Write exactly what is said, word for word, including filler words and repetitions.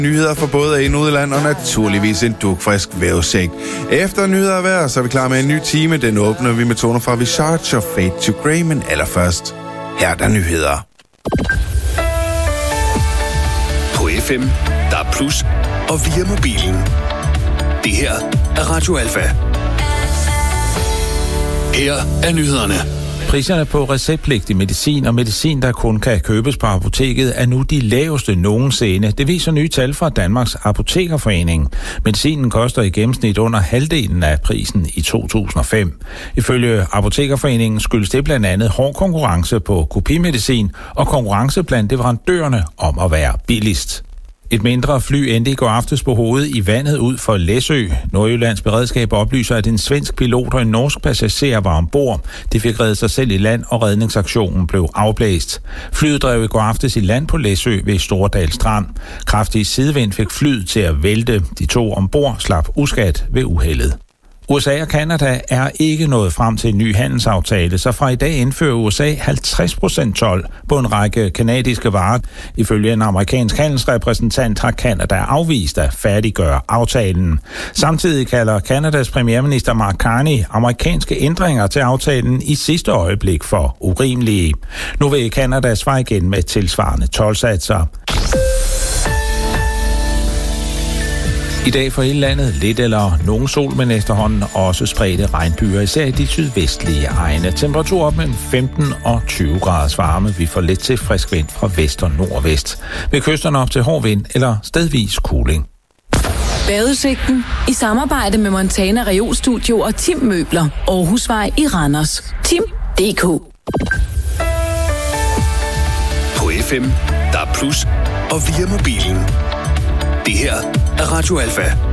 Nyheder for både ind- og udland, og naturligvis en dugfrisk vævesigt. Efter nyheder og vejr, så er vi klar med en ny time. Den åbner vi med toner fra Visage og Fade to Grey, men allerførst, her er der nyheder. På F M, der er plus, og via mobilen. Det her er Radio Alfa. Her er nyhederne. Priserne på receptpligtig medicin og medicin, der kun kan købes på apoteket, er nu de laveste nogensinde. Det viser nye tal fra Danmarks Apotekerforening. Medicinen koster i gennemsnit under halvdelen af prisen i to tusind og fem. Ifølge Apotekerforeningen skyldes det blandt andet hård konkurrence på kopimedicin og konkurrence blandt leverandørerne om at være billigst. Et mindre fly endte i går aftes på hovedet i vandet ud for Læsø. Nordjyllands beredskab oplyser, at en svensk pilot og en norsk passager var ombord. De fik reddet sig selv i land, og redningsaktionen blev afblæst. Flyet drev i går aftes i land på Læsø ved Stordal Strand. Kraftig sidevind fik flyet til at vælte. De to ombord slap uskadt ved uheldet. U S A og Canada er ikke nået frem til en ny handelsaftale, så fra i dag indfører U S A halvtreds procent told på en række kanadiske varer. Ifølge en amerikansk handelsrepræsentant har Canada afvist at færdiggøre aftalen. Samtidig kalder Canadas premierminister Mark Carney amerikanske ændringer til aftalen i sidste øjeblik for urimelige. Nu vil Canada svare igen med tilsvarende toldsatser. I dag for hele landet lidt eller nogen sol, men efterhånden også spredte regnbyer, især i de sydvestlige egne. Temperatur op mellem femten og tyve graders varme. Vi får lidt til frisk vind fra vest og nordvest. Ved kysterne op til hård vind eller stedvis kuling. Badeudsigten i samarbejde med Montana Reolstudio og Tim Møbler. Aarhusvej i Randers. Tim punktum d k. På F M, der er plus, og via mobilen. Det her er Radio Alfa.